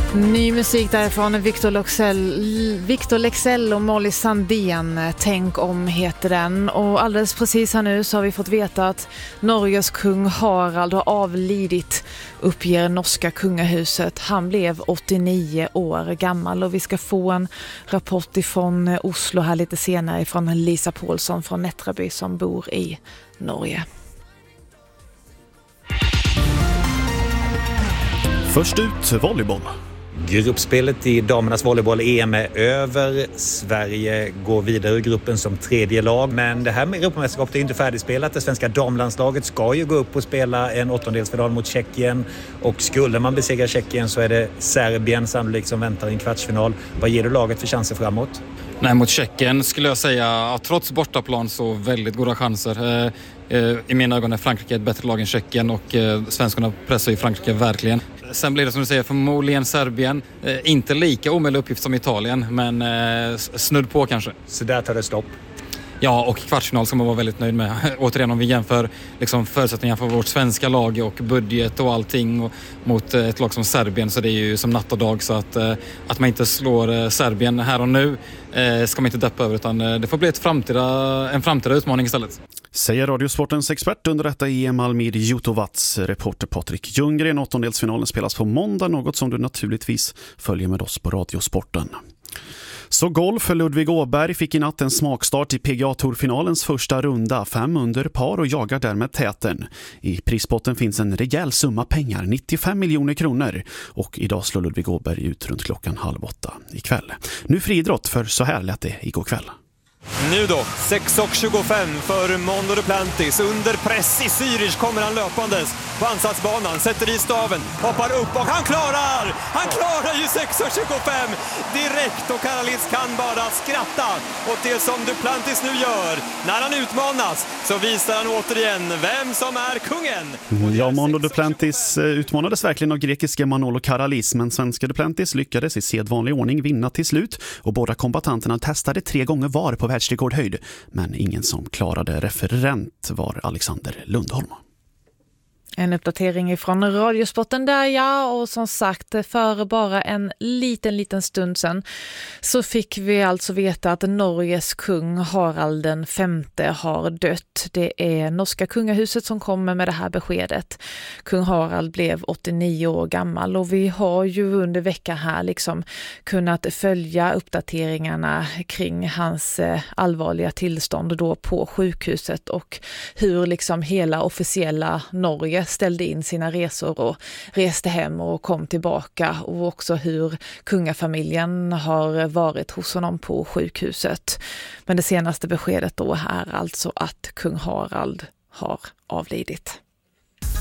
Ny musik därifrån Victor Leksell och Molly Sandén. Tänk om heter den. Och alldeles precis här nu så har vi fått veta att Norges kung Harald har avlidit, uppger norska kungahuset. Han blev 89 år gammal och vi ska få en rapport ifrån Oslo här lite senare från Lisa Paulsson från Nättraby som bor i Norge. Först ut volleyboll. Gruppspelet i damernas volleyboll-EM är över. Sverige går vidare ur gruppen som tredje lag. Men det här med Europamästerskapet är inte färdigspelat. Det svenska damlandslaget ska ju gå upp och spela en åttondelsfinal mot Tjeckien. Och skulle man besegra Tjeckien så är det Serbien sannolikt som väntar i en kvartsfinal. Vad ger du laget för chanser framåt? Nej, mot Tjeckien skulle jag säga att trots bortaplan så väldigt goda chanser. I mina ögon är Frankrike ett bättre lag än Tjeckien och svenskarna pressar ju Frankrike verkligen. Sen blir det som du säger förmodligen Serbien. Inte lika omöjlig uppgift som Italien, men snudd på kanske. Så där tar det stopp. Ja, och kvartsfinal ska man vara väldigt nöjd med. Återigen om vi jämför liksom förutsättningar för vårt svenska lag och budget och allting och mot ett lag som Serbien, så det är ju som natt och dag. Så att man inte slår Serbien här och nu ska man inte deppa över, utan det får bli en framtida utmaning istället. Säger Radiosportens expert under detta EM Almir Jutovats. Reporter Patrik Ljunggren. Åttondelsfinalen spelas på måndag, något som du naturligtvis följer med oss på Radiosporten. Så golf. Ludvig Åberg fick i natt en smakstart i PGA-tourfinalens första runda, 5 under par och jagar därmed täten. I prispotten finns en rejäl summa pengar, 95 miljoner kronor, och idag slår Ludvig Åberg ut runt klockan 7:30 ikväll. Nu friidrott, för så här lät det igår kväll. Nu då, 6:25 för Mondo Duplantis. Under press i Zürich kommer han löpandes på ansatsbanan, sätter i staven, hoppar upp och han klarar ju 6:25 direkt, och Karalis kan bara skratta åt det som Duplantis nu gör. När han utmanas så visar han återigen vem som är kungen. Ja, Mondo Duplantis utmanades verkligen av grekiska Manolo Karalis, men svenska Duplantis lyckades i sedvanlig ordning vinna till slut, och båda kombatanterna testade 3 gånger var på världsrekordhöjd, men ingen som klarade referent var Alexander Lundholm. En uppdatering från Radiosporten där, ja, och som sagt för bara en liten stund sedan så fick vi alltså veta att Norges kung Harald den femte har dött. Det är norska kungahuset som kommer med det här beskedet. Kung Harald blev 89 år gammal och vi har ju under veckan här liksom kunnat följa uppdateringarna kring hans allvarliga tillstånd då på sjukhuset och hur liksom hela officiella Norge ställde in sina resor och reste hem och kom tillbaka, och också hur kungafamiljen har varit hos honom på sjukhuset. Men det senaste beskedet då är alltså att kung Harald har avlidit.